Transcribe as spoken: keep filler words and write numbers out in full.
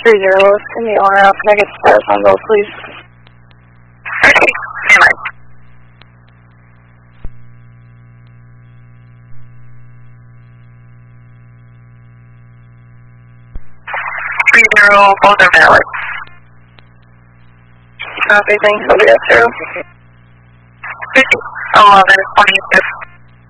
Three zero, send the owner out. Can I get status on both, please? Okay, stand by. Three zero, both are valid. Copy, thanks, I'll be up zero. eleven twenty-six.